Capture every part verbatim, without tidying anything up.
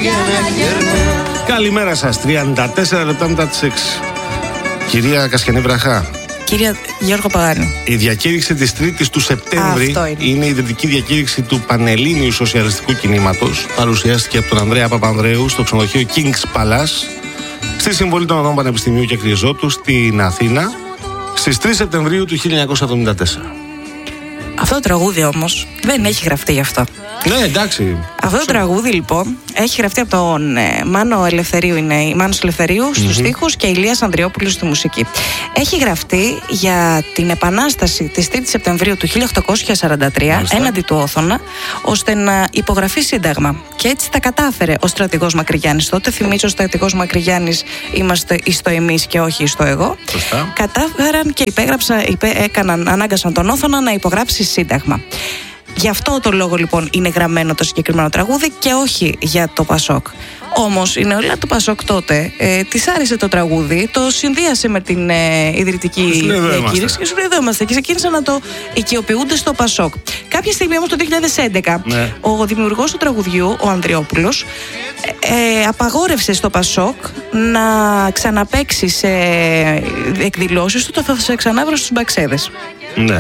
Καλημέρα σας, τριάντα τέσσερα λεπτά μετά τις έξι. Κυρία Κασιανή Βραχά. Κυρία Γιώργο Παγάνη. Η διακήρυξη της τρίτης του Σεπτέμβρη είναι. είναι η ιδρυτική διακήρυξη του Πανελλήνιου Σοσιαλιστικού Κινήματος. Παρουσιάστηκε από τον Ανδρέα Παπανδρέου στο ξενοδοχείο King's Palace, στη Συμβολή των Οδών Πανεπιστημίου και Κρυεζότου στην Αθήνα, στις τρεις Σεπτεμβρίου του χίλια εννιακόσια εβδομήντα τέσσερα. Αυτό το τραγούδι όμως δεν έχει γραφτεί γι' αυτό. Ναι, εντάξει. Αυτό το τραγούδι λοιπόν έχει γραφτεί από τον ε, Μάνο Ελευθερίου, είναι Μάνος Ελευθερίου στους mm-hmm. στίχους και Ηλίας Ανδριόπουλου στη μουσική. Έχει γραφτεί για την επανάσταση της τρίτης Σεπτεμβρίου του χίλια οκτακόσια σαράντα τρία Μάλιστα. έναντι του Όθωνα, ώστε να υπογραφεί σύνταγμα. Και έτσι τα κατάφερε ο στρατηγός Μακρυγιάννης. Τότε θυμίζω, ο στρατηγός Μακρυγιάννης είμαστε εις το εμείς και όχι εις το εγώ. Σωστά. Κατάφεραν και υπέγραψαν, υπέ, έκαναν, ανάγκασαν τον Όθωνα να υπογράψει σύνταγμα. Γι' αυτό το λόγο λοιπόν είναι γραμμένο το συγκεκριμένο τραγούδι και όχι για το Πασόκ. Όμως η νεολαία του Πασόκ τότε ε, της άρεσε το τραγούδι, το συνδύασε με την ε, ιδρυτική διακήρυξη και σου λέει εδώ είμαστε, και ξεκίνησαν να το οικειοποιούνται στο Πασόκ. Κάποια στιγμή όμως το δύο χιλιάδες έντεκα ναι. ο δημιουργός του τραγουδιού, ο Ανδριόπουλος, ε, ε, απαγόρευσε στο Πασόκ να ξαναπαίξει σε εκδηλώσεις του, το θα σε ξανάβρω στους Μπαξέδες. Ναι.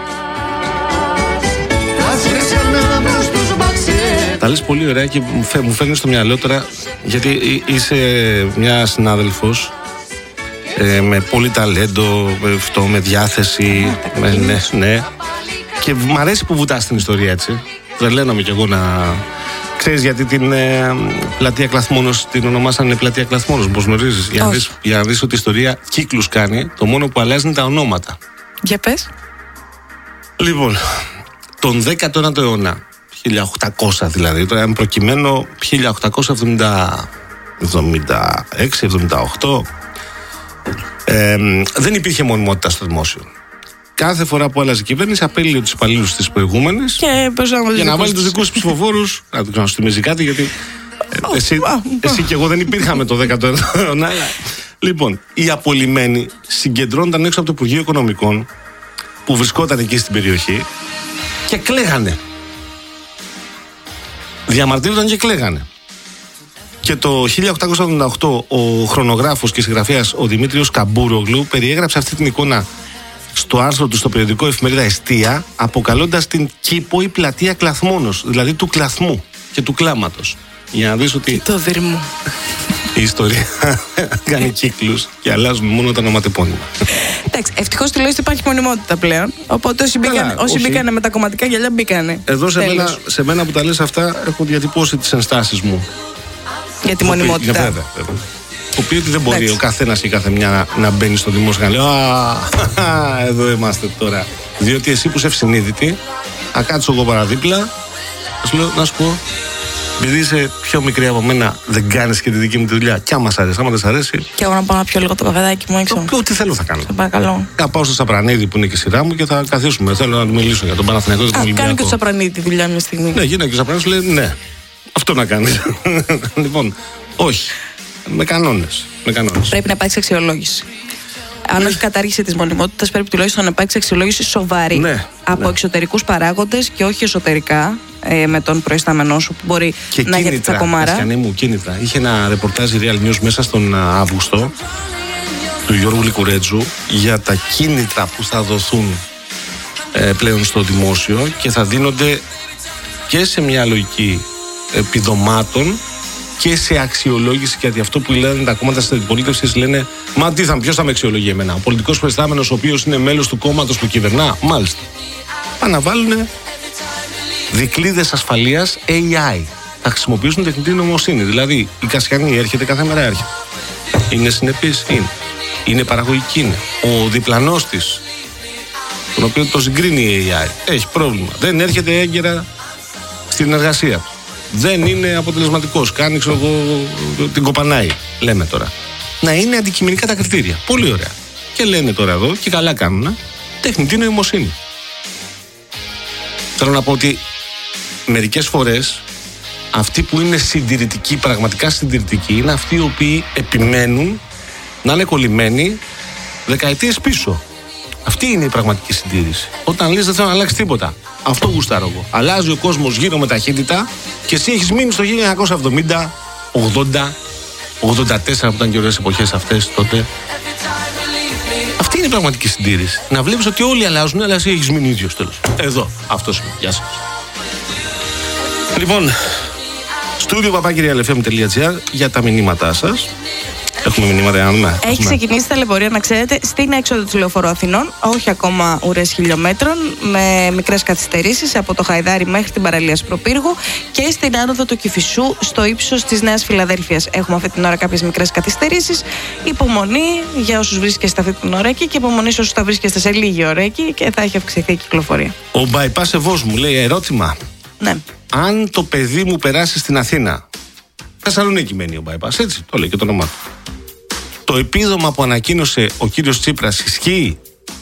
Τα λες πολύ ωραία και μου φέρνει στο μυαλό τώρα, γιατί είσαι μια συνάδελφος ε, με πολύ ταλέντο, αυτό, με διάθεση, με, ναι, ναι. Και μου αρέσει που βουτάς την ιστορία έτσι. Τρελαίνομαι κι εγώ να... Ξέρεις γιατί την ε, πλατεία Κλαθμόνος την ονομάσανε πλατεία Κλαθμόνος, όπως γνωρίζεις, για, για να δεις ότι η ιστορία κύκλους κάνει, το μόνο που αλλάζει είναι τα ονόματα. Για πες. Λοιπόν, τον δέκατο ένατο αιώνα, χίλια οκτακόσια δηλαδή, τώρα προκειμένου χίλια οκτακόσια εβδομήντα έξι εβδομήντα οκτώ, ε, δεν υπήρχε μονιμότητα στο δημόσιο. Κάθε φορά που άλλαζε η κυβέρνηση απέλυε τους υπαλλήλους της προηγούμενης για να βάλει τους δικούς τους ψηφοφόρους. Να το ξαναστημίζει κάτι, γιατί ε, εσύ, εσύ και εγώ δεν υπήρχαμε το δέκατο ένατο αιώνα. Λοιπόν, οι απολυμμένοι συγκεντρώνονταν έξω από το Υπουργείο Οικονομικών που βρισκόταν εκεί στην περιοχή και κλαίγανε. Διαμαρτύρονταν και κλαίγανε. Και το χίλια οκτακόσια εβδομήντα οκτώ ο χρονογράφος και συγγραφέας ο Δημήτριος Καμπούρογλου περιέγραψε αυτή την εικόνα στο άρθρο του στο περιοδικό εφημερίδα Εστία, αποκαλώντας την κήπο ή πλατεία Κλαθμόνος, δηλαδή του κλαθμού και του κλάματος. Για να δεις ότι το δειρμό. Η ιστορία κάνει κύκλους και αλλάζουν μόνο τα ονοματεπώνυμα. Εντάξει, ευτυχώς τουλάχιστον υπάρχει μονιμότητα πλέον. Οπότε όσοι, Καλά, μπήκανε, όσοι μπήκανε με τα κομματικά γυαλιά μπήκανε. Εδώ σε μένα, σε μένα που τα λες αυτά έχω διατυπώσει τις ενστάσεις μου. Για τη μονιμότητα. Για βέβαια, βέβαια. Το οποίο ότι δεν μπορεί Εντάξει. ο καθένας και κάθε μια να, να μπαίνει στο δημόσιο και να λέει Α, εδώ είμαστε τώρα. Διότι εσύ που είσαι ευσυνείδητη, θα κάτσω εγώ παραδίπλα, θα σου λέω να σου πω. Επειδή είσαι πιο μικρή από μένα, δεν κάνεις και τη δική μου τη δουλειά. Κι άμα σ' αρέσει, άμα δεν σ' αρέσει. Και εγώ να πάω να πιω λίγο το καφεδάκι μου έξω. Ό,τι θέλω θα κάνω. Σε παρακαλώ. Θα πάω στο Σαπρανίδη που είναι και η σειρά μου και θα καθίσουμε. Θέλω να του μιλήσω για τον Παναθηναϊκό και τον Ολυμπιακό. Κάνει και το Σαπρανίδη τη δουλειά μια στιγμή. Ναι, γίνεται και ο Σαπρανίδη λέει ναι. Αυτό να κάνει. Λοιπόν, όχι. Με κανόνες. Με κανόνες. Πρέπει να υπάρξει αξιολόγηση. Αν όχι κατάργηση της μονιμότητας, πρέπει τουλάχιστον να υπάρξει αξιολόγηση σοβαρή ναι, από ναι. εξωτερικούς παράγοντες και όχι εσωτερικά ε, με τον προϊστάμενό σου που μπορεί και να έχει τσακωμάρα. Κινήτρα, μου, κίνητρα. Είχε ένα ρεπορτάζ η Real News μέσα στον Αύγουστο του Γιώργου Λικουρέτζου για τα κίνητρα που θα δοθούν ε, πλέον στο δημόσιο και θα δίνονται και σε μια λογική επιδομάτων και σε αξιολόγηση, γιατί αυτό που λένε τα κόμματα της αντιπολίτευσης λένε μα τι θα, ποιος θα με αξιολογεί εμένα, ο πολιτικός προϊστάμενος ο οποίος είναι μέλος του κόμματος που κυβερνά, μάλιστα. Πάνε να βάλουν δικλείδες ασφαλείας έι άι, θα χρησιμοποιήσουν τεχνητή νοημοσύνη, δηλαδή η Κασιανή έρχεται κάθε μέρα, έρχεται, είναι συνεπής, είναι, είναι παραγωγική, είναι, ο διπλανός της, τον οποίο το συγκρίνει η έι άι, έχει πρόβλημα, δεν έρχεται έγκαιρα στην εργασία του. Δεν είναι αποτελεσματικός. Κάνει, ξέρω εγώ, την κοπανάει. Λέμε τώρα. Να είναι αντικειμενικά τα κριτήρια. Πολύ ωραία. Και λένε τώρα εδώ, και καλά κάνουν, τεχνητή νοημοσύνη. Θέλω να πω ότι μερικές φορές αυτοί που είναι συντηρητικοί, πραγματικά συντηρητικοί, είναι αυτοί οι οποίοι επιμένουν να είναι κολλημένοι δεκαετίες πίσω. Αυτή είναι η πραγματική συντήρηση. Όταν λες δεν θέλω να αλλάξει τίποτα. Αυτό γουστάρω εγώ. Αλλάζει ο κόσμος γύρω με ταχύτητα και εσύ έχεις μείνει στο χίλια εννιακόσια εβδομήντα ογδόντα, ογδόντα τέσσερα που ήταν και ωραίες εποχές αυτές τότε. Αυτή είναι η πραγματική συντήρηση. Να βλέπεις ότι όλοι αλλάζουν, αλλά εσύ έχεις μείνει ίδιος τέλος. Εδώ, αυτός είναι. Γεια σας. Λοιπόν, στούντιο παπάκι ρεάλ εφ εμ τελεία τζι άρ για τα μηνύματά σας. Έχουμε μηνύματα, Άννα. Έχει ξεκινήσει τα λεωφορεία, να ξέρετε, στην έξοδο του Λεωφορείου Αθηνών, όχι ακόμα ουρές χιλιόμετρων, με μικρές καθυστερήσεις από το Χαϊδάρι μέχρι την παραλία Σπροπύργου και στην άνοδο του Κηφισού στο ύψος της Νέας Φιλαδέλφειας. Έχουμε αυτή την ώρα κάποιες μικρές καθυστερήσεις. Υπομονή για όσους βρίσκεστε αυτή την ώρα εκεί και υπομονή σε όσους θα βρίσκεστε σε λίγη ώρα εκεί και θα έχει αυξηθεί η κυκλοφορία. Ο bypass Ευώς μου λέει ερώτημα. Ναι. Αν το παιδί μου περάσει στην Αθήνα, Θεσσαλονίκη μένει ο bypass, έτσι το λέει και το όνομά του. Το επίδομα που ανακοίνωσε ο κύριος Τσίπρας ισχύει?